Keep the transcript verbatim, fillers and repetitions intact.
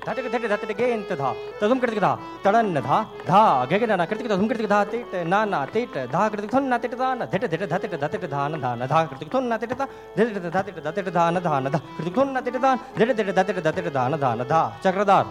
धटक धट धट गेंत धा तदुम कृतिक धा तड़न धा धा गेगे ना कृतिक तदुम कृतिक धा तिट ना ना तिट धा कृतिक थुन ना तिट धा ना धट धट धट धट धा ना धा ना धा कृतिक थुन ना तिट धा धट धट धट धट धा ना धा ना धा कृतिक थुन ना तिट धा धट धट धट धट धा ना धा ना धा चक्रधार।